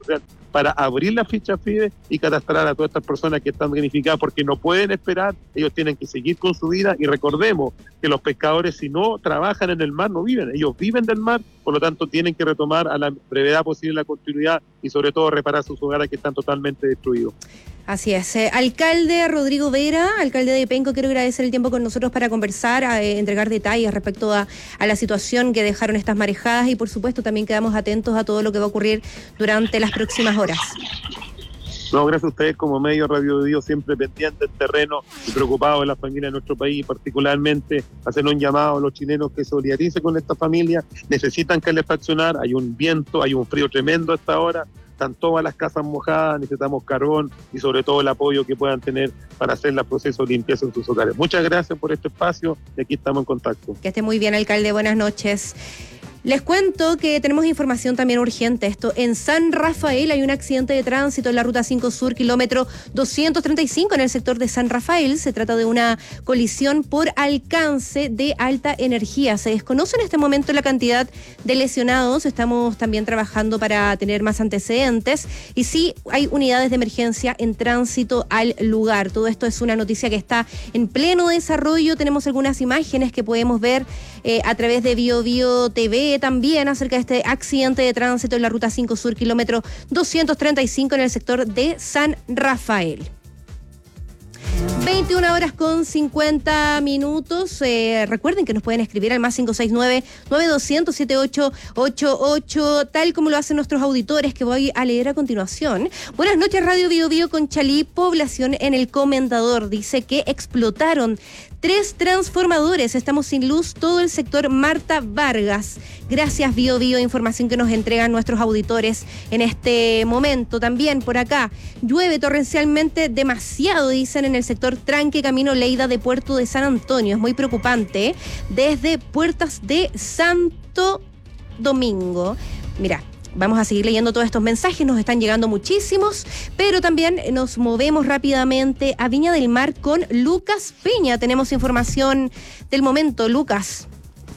social para abrir la ficha FIDE y catastrar a todas estas personas que están damnificadas, porque no pueden esperar, ellos tienen que seguir con su vida. Y recordemos que los pescadores, si no trabajan en el mar, no viven, ellos viven del mar, por lo tanto tienen que retomar a la brevedad posible la continuidad y sobre todo reparar sus hogares que están totalmente destruidos. Así es. Alcalde Rodrigo Vera, alcalde de Penco, quiero agradecer el tiempo con nosotros para conversar, entregar detalles respecto a la situación que dejaron estas marejadas y por supuesto también quedamos atentos a todo lo que va a ocurrir durante las próximas horas. No, gracias a ustedes como medio Radio Dios, siempre pendientes del terreno y preocupados de la familia de nuestro país, particularmente hacer un llamado a los chilenos que solidaricen con esta familia. Necesitan calefaccionar, hay un viento, hay un frío tremendo a esta hora, están todas las casas mojadas, necesitamos carbón y sobre todo el apoyo que puedan tener para hacer el proceso de limpieza en sus hogares. Muchas gracias por este espacio y aquí estamos en contacto. Que esté muy bien, alcalde, buenas noches. Les cuento que tenemos información también urgente. Esto, en San Rafael hay un accidente de tránsito en la Ruta 5 Sur, kilómetro 235, en el sector de San Rafael. Se trata de una colisión por alcance de alta energía. Se desconoce en este momento la cantidad de lesionados. Estamos también trabajando para tener más antecedentes. Y sí, hay unidades de emergencia en tránsito al lugar. Todo esto es una noticia que está en pleno desarrollo. Tenemos algunas imágenes que podemos ver a través de BioBio TV también acerca de este accidente de tránsito en la Ruta 5 Sur, kilómetro 235 en el sector de San Rafael. 21:50. Recuerden que nos pueden escribir al más 569-9200-7888, tal como lo hacen nuestros auditores, que voy a leer a continuación. Buenas noches, Radio BioBio Conchalí, población en el Comendador. Dice que explotaron 3 transformadores, estamos sin luz, todo el sector Marta Vargas. Gracias, BioBio, información que nos entregan nuestros auditores en este momento. También por acá, llueve torrencialmente demasiado, dicen, en el sector Tranque, camino Leida de Puerto de San Antonio. Es muy preocupante, desde Puertas de Santo Domingo. Mira, vamos a seguir leyendo todos estos mensajes, nos están llegando muchísimos, pero también nos movemos rápidamente a Viña del Mar con Lucas Peña. Tenemos información del momento, Lucas.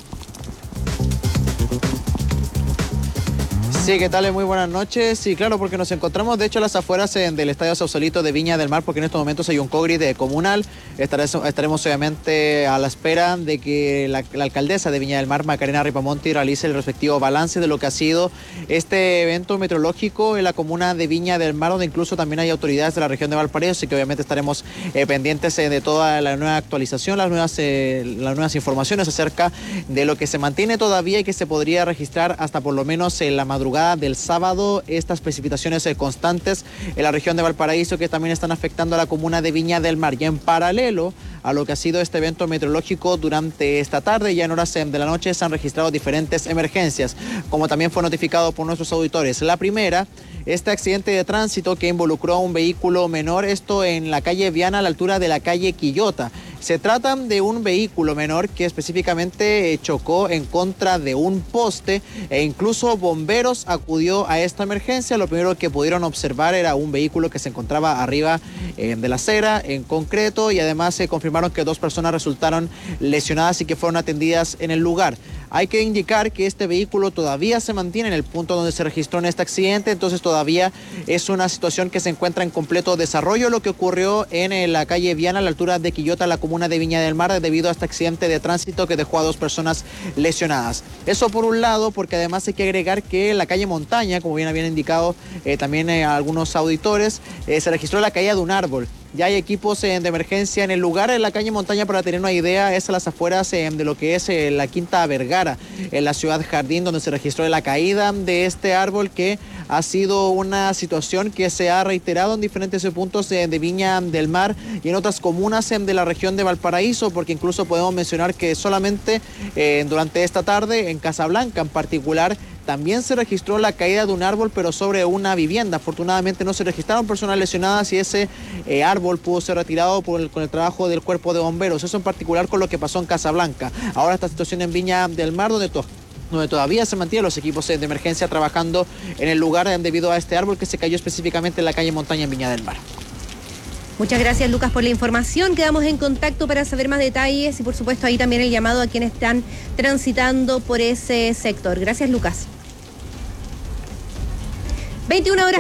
Sí, ¿qué tal? Muy buenas noches. Sí, claro, porque nos encontramos de hecho a las afueras del Estadio Sausalito de Viña del Mar, porque en estos momentos hay un COGRI comunal. Estaremos obviamente a la espera de que la alcaldesa de Viña del Mar, Macarena Ripamonti, realice el respectivo balance de lo que ha sido este evento meteorológico en la comuna de Viña del Mar, donde incluso también hay autoridades de la región de Valparaíso, así que obviamente estaremos pendientes de toda la nueva actualización, las nuevas informaciones acerca de lo que se mantiene todavía y que se podría registrar hasta por lo menos en la madrugada del sábado, estas precipitaciones constantes en la región de Valparaíso, que también están afectando a la comuna de Viña del Mar. Y en paralelo a lo que ha sido este evento meteorológico, durante esta tarde, ya en horas de la noche, se han registrado diferentes emergencias, como también fue notificado por nuestros auditores. La primera, este accidente de tránsito que involucró a un vehículo menor, esto en la calle Viana, a la altura de la calle Quillota. Se trata de un vehículo menor que específicamente chocó en contra de un poste e incluso bomberos acudió a esta emergencia. Lo primero que pudieron observar era un vehículo que se encontraba arriba de la acera en concreto, y además se confirmaron que 2 personas resultaron lesionadas y que fueron atendidas en el lugar. Hay que indicar que este vehículo todavía se mantiene en el punto donde se registró en este accidente, entonces todavía es una situación que se encuentra en completo desarrollo, lo que ocurrió en la calle Viana, a la altura de Quillota, la comuna de Viña del Mar, debido a este accidente de tránsito que dejó a 2 personas lesionadas. Eso por un lado, porque además hay que agregar que en la calle Montaña, como bien habían indicado también algunos auditores, se registró la caída de un árbol. Ya hay equipos de emergencia en el lugar. En la calle Montaña, para tener una idea, es a las afueras de lo que es la Quinta Vergara, en la ciudad Jardín, donde se registró la caída de este árbol, que ha sido una situación que se ha reiterado en diferentes puntos de Viña del Mar y en otras comunas de la región de Valparaíso, porque incluso podemos mencionar que solamente durante esta tarde en Casablanca en particular también se registró la caída de un árbol, pero sobre una vivienda. Afortunadamente no se registraron personas lesionadas y ese árbol pudo ser retirado con el trabajo del cuerpo de bomberos. Eso en particular con lo que pasó en Casablanca. Ahora esta situación en Viña del Mar, donde todavía se mantienen los equipos de emergencia trabajando en el lugar debido a este árbol que se cayó específicamente en la calle Montaña en Viña del Mar. Muchas gracias, Lucas, por la información. Quedamos en contacto para saber más detalles y, por supuesto, ahí también el llamado a quienes están transitando por ese sector. Gracias, Lucas. 21 horas.